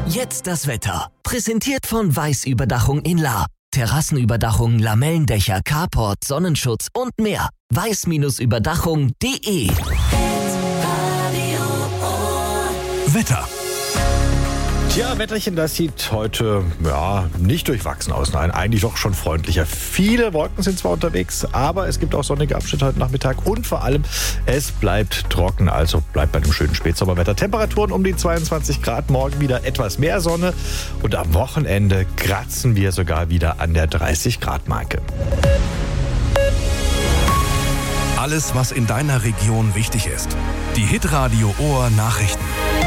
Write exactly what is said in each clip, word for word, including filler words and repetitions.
Jetzt das Wetter. Präsentiert von Weiß Überdachung in Lahr. Terrassenüberdachung, Lamellendächer, Carport, Sonnenschutz und mehr. weiß Überdachung punkt de. Wetter. Tja, Wetterchen, das sieht heute ja nicht durchwachsen aus. Nein, eigentlich doch schon freundlicher. Viele Wolken sind zwar unterwegs, aber es gibt auch sonnige Abschnitte heute Nachmittag. Und vor allem, es bleibt trocken, also bleibt bei dem schönen Spätsommerwetter. Temperaturen um die zweiundzwanzig Grad, morgen wieder etwas mehr Sonne. Und am Wochenende kratzen wir sogar wieder an der dreißig Grad Marke. Alles, was in deiner Region wichtig ist. Die Hitradio Ohr Nachrichten.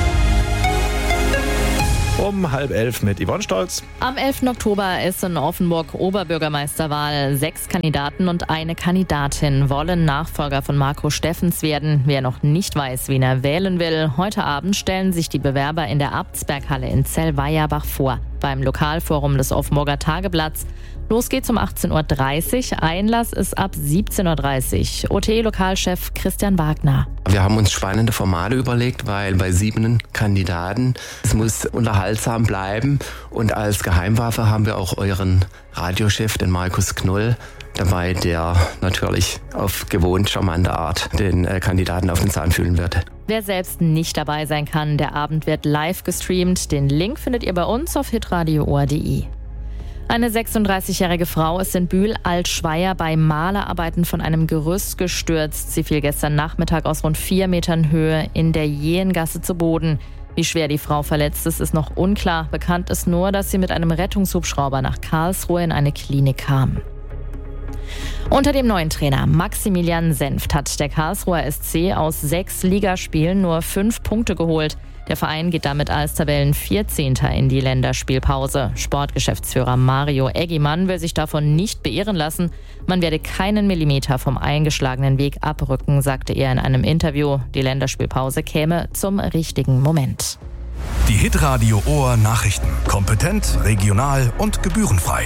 Um halb elf mit Yvonne Stolz. Am elften Oktober ist in Offenburg Oberbürgermeisterwahl. Sechs Kandidaten und eine Kandidatin wollen Nachfolger von Marco Steffens werden. Wer noch nicht weiß, wen er wählen will, heute Abend stellen sich die Bewerber in der Abtsberghalle in Zell-Weierbach vor. Beim Lokalforum des Offenburger Tageblatts. Los geht's um achtzehn Uhr dreißig. Einlass ist ab siebzehn Uhr dreißig. O T E-Lokalchef Christian Wagner. Wir haben uns spannende Formate überlegt, weil bei sieben Kandidaten, es muss unterhaltsam bleiben. Und als Geheimwaffe haben wir auch euren Radiochef, den Markus Knoll, dabei, der natürlich auf gewohnt charmante Art den äh, Kandidaten auf den Zahn fühlen wird. Wer selbst nicht dabei sein kann, der Abend wird live gestreamt. Den Link findet ihr bei uns auf hitradio ohr punkt de. Eine sechsunddreißigjährige Frau ist in Bühl-Altschweier bei Malerarbeiten von einem Gerüst gestürzt. Sie fiel gestern Nachmittag aus rund vier Metern Höhe in der Jehengasse zu Boden. Wie schwer die Frau verletzt ist, ist noch unklar. Bekannt ist nur, dass sie mit einem Rettungshubschrauber nach Karlsruhe in eine Klinik kam. Unter dem neuen Trainer Maximilian Senft hat der Karlsruher S C aus sechs Ligaspielen nur fünf Punkte geholt. Der Verein geht damit als Tabellenvierzehnter in die Länderspielpause. Sportgeschäftsführer Mario Eggimann will sich davon nicht beirren lassen. Man werde keinen Millimeter vom eingeschlagenen Weg abrücken, sagte er in einem Interview. Die Länderspielpause käme zum richtigen Moment. Die Hitradio Ohr Nachrichten. Kompetent, regional und gebührenfrei.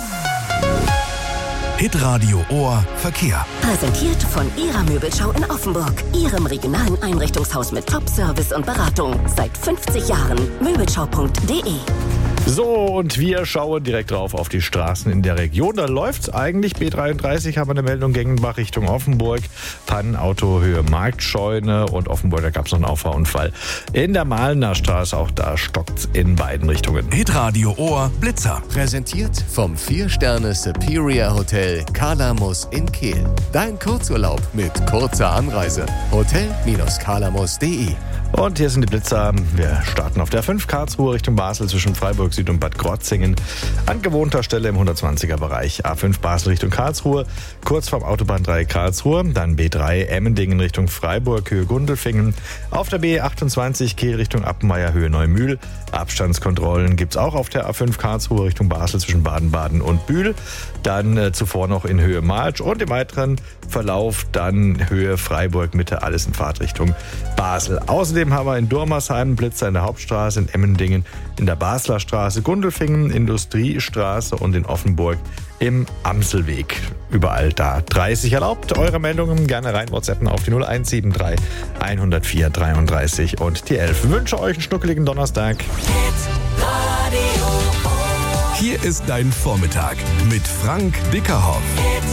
Hitradio Ohr Verkehr. Präsentiert von Ihrer Möbelschau in Offenburg. Ihrem regionalen Einrichtungshaus mit Top-Service und Beratung. Seit fünfzig Jahren. Möbelschau punkt de. So, und wir schauen direkt drauf auf die Straßen in der Region. Da läuft's eigentlich. B dreiunddreißig haben wir eine Meldung, Gengenbach Richtung Offenburg. Pannenauto Höhe Marktscheune und Offenburg, da gab's noch einen Auffahrunfall. In der Mahlener Straße, auch da stockt's in beiden Richtungen. Hitradio Ohr Blitzer. Präsentiert vom vier Sterne Superior Hotel Kalamus in Kehl. Dein Kurzurlaub mit kurzer Anreise. hotel Bindestrich kalamus punkt de. Und hier sind die Blitzer. Wir starten auf der fünf Karlsruhe Richtung Basel zwischen Freiburg Süd und Bad Krotzingen. An gewohnter Stelle im hundertzwanziger Bereich. A fünf Basel Richtung Karlsruhe, kurz vorm Autobahndreieck Karlsruhe. Dann B drei Emmendingen Richtung Freiburg, Höhe Gundelfingen. Auf der B achtundzwanzig Kehl Richtung Appenmeier, Höhe Neumühl. Abstandskontrollen gibt's auch auf der A fünf Karlsruhe Richtung Basel zwischen Baden-Baden und Bühl. Dann äh, zuvor noch in Höhe March und im weiteren Verlauf dann Höhe Freiburg Mitte, alles in Fahrtrichtung Basel. Außerdem haben wir in Durmersheim Blitzer in der Hauptstraße, in Emmendingen in der Basler Straße, Gundelfingen, Industriestraße und in Offenburg im Amselweg. Überall da dreißig erlaubt. Eure Meldungen gerne rein WhatsAppen auf die null eins sieben drei hundert vier dreiunddreißig und die elf. Ich wünsche euch einen schnuckeligen Donnerstag. Hier ist dein Vormittag mit Frank Dickerhoff.